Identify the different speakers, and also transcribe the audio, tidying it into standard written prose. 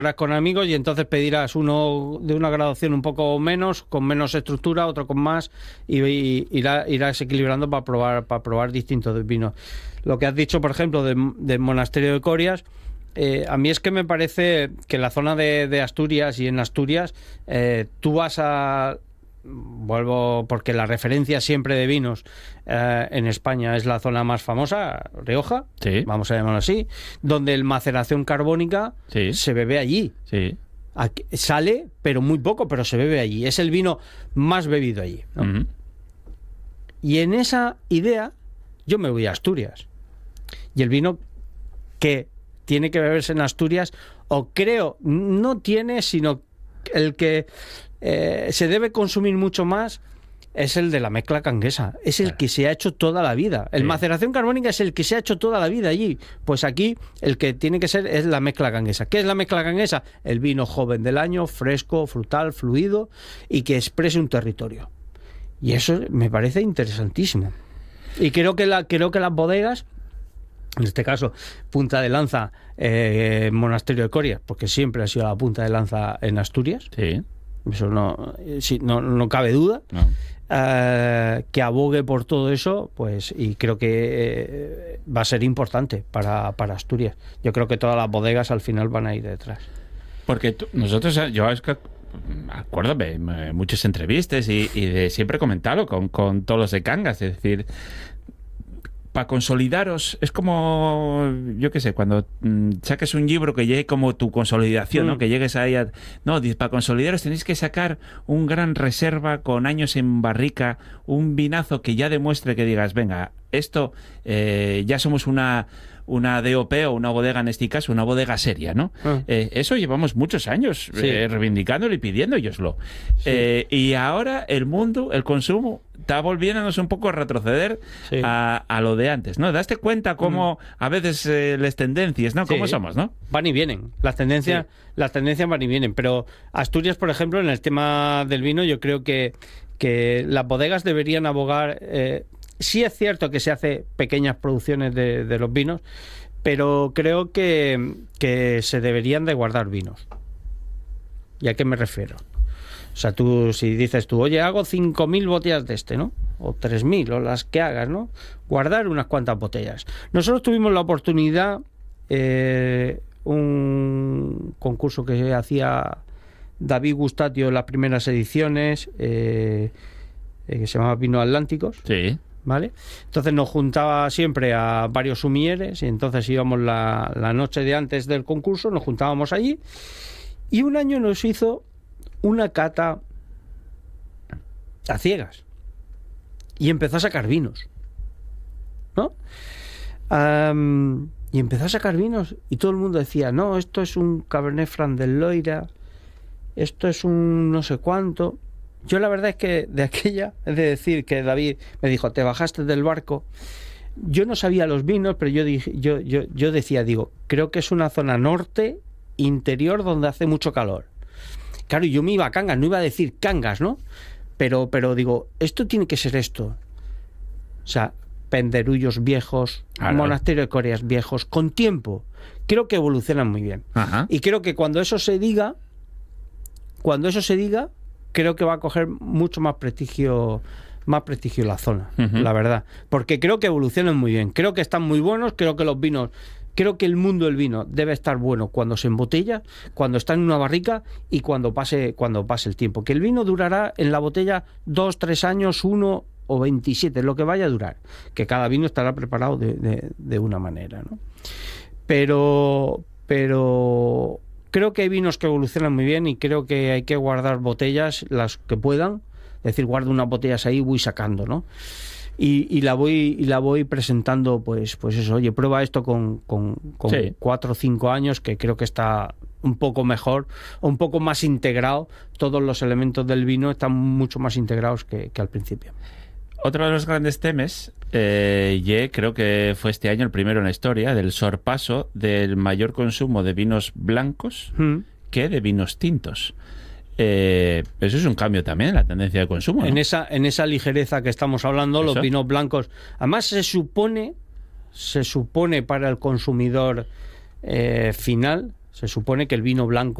Speaker 1: con amigos y entonces pedirás uno de una graduación un poco menos, con menos estructura, otro con más, y irás equilibrando para probar distintos vinos. Lo que has dicho, por ejemplo, del monasterio de Corias, a mí es que me parece que en la zona de Asturias y en Asturias, tú vas a... Vuelvo porque la referencia siempre de vinos en España es la zona más famosa, Rioja,
Speaker 2: Sí.
Speaker 1: vamos a llamarlo así, donde el maceración carbónica
Speaker 2: Sí.
Speaker 1: se bebe allí.
Speaker 2: Sí.
Speaker 1: Aquí, sale, pero muy poco, pero se bebe allí. Es el vino más bebido allí, ¿no?
Speaker 2: Ujú.
Speaker 1: Y en esa idea yo me voy a Asturias. Y el vino que tiene que beberse en Asturias, o creo, no tiene, sino el que se debe consumir mucho más, es el de la mezcla canguesa. Es el que se ha hecho toda la vida. El maceración carbónica es el que se ha hecho toda la vida allí. Pues aquí el que tiene que ser es la mezcla canguesa. ¿Qué es la mezcla canguesa? El vino joven del año, fresco, frutal, fluido y que exprese un territorio. Y eso me parece interesantísimo. Y creo que las bodegas, en este caso punta de lanza, Monasterio de Corias, porque siempre ha sido la punta de lanza en Asturias.
Speaker 2: Sí.
Speaker 1: Eso no cabe duda.
Speaker 2: No.
Speaker 1: Que abogue por todo eso, pues, y creo que va a ser importante para Asturias. Yo creo que todas las bodegas al final van a ir detrás.
Speaker 2: Porque nosotros, yo es que acuérdame, muchas entrevistas y de siempre comentarlo con todos los de Cangas, es decir, para consolidaros, es como, yo qué sé, cuando saques un libro que llegue como tu consolidación, ¿no? Que llegues ahí a... No, para consolidaros tenéis que sacar un gran reserva con años en barrica, un vinazo que ya demuestre que digas, venga, esto ya somos una DOP o una bodega, en este caso, una bodega seria, ¿no? Eso llevamos muchos años reivindicándolo y pidiéndoslo. Sí. Y ahora el mundo, el consumo, está volviéndonos un poco a retroceder a lo de antes, ¿no? ¿Daste cuenta cómo a veces las tendencias, ¿no? ¿Cómo somos, no?
Speaker 1: Van y vienen. Las tendencias van y vienen. Pero Asturias, por ejemplo, en el tema del vino, yo creo que las bodegas deberían abogar... sí es cierto que se hace pequeñas producciones de los vinos, pero creo que se deberían de guardar vinos. ¿Y a qué me refiero? O sea, si dices tú, oye, hago 5.000 botellas de este, ¿no? O 3.000, o las que hagas, ¿no? Guardar unas cuantas botellas. Nosotros tuvimos la oportunidad, un concurso que hacía David Gustatio en las primeras ediciones, que se llamaba Vino Atlánticos.
Speaker 2: Sí.
Speaker 1: ¿Vale? Entonces nos juntaba siempre a varios sumilleres y entonces íbamos la noche de antes del concurso, nos juntábamos allí y un año nos hizo una cata a ciegas y empezó a sacar vinos, ¿no? Y empezó a sacar vinos y todo el mundo decía, no, esto es un Cabernet Franc del Loira, esto es un no sé cuánto. Yo la verdad es que de aquella, es de decir que David me dijo, te bajaste del barco. Yo no sabía los vinos, pero yo decía, creo que es una zona norte, interior, donde hace mucho calor. Claro, yo me iba a Cangas, no iba a decir Cangas, ¿no? Pero digo, esto tiene que ser esto. O sea, Penderullos viejos, Monasterio de Corias viejos, con tiempo. Creo que evolucionan muy bien.
Speaker 2: Ajá.
Speaker 1: Y creo que cuando eso se diga, creo que va a coger mucho más prestigio la zona, la verdad. Porque creo que evolucionan muy bien. Creo que están muy buenos, creo que los vinos... Creo que el mundo del vino debe estar bueno cuando se embotella, cuando está en una barrica y cuando pase el tiempo. Que el vino durará en la botella 2, 3 años, 1 o 27, lo que vaya a durar. Que cada vino estará preparado de una manera, ¿no? Pero creo que hay vinos que evolucionan muy bien y creo que hay que guardar botellas, las que puedan. Es decir, guardo unas botellas ahí y voy sacando, ¿no? Y la voy presentando, pues eso, oye, prueba esto con 4 o 5 años, que creo que está un poco mejor, un poco más integrado. Todos los elementos del vino están mucho más integrados que al principio.
Speaker 2: Otro de los grandes temas, creo que fue este año el primero en la historia, del sorpaso del mayor consumo de vinos blancos que de vinos tintos. Eso es un cambio también en la tendencia de consumo, ¿no? En
Speaker 1: esa ligereza que estamos hablando, ¿eso? Los vinos blancos, además se supone para el consumidor final, Se supone que el vino blanco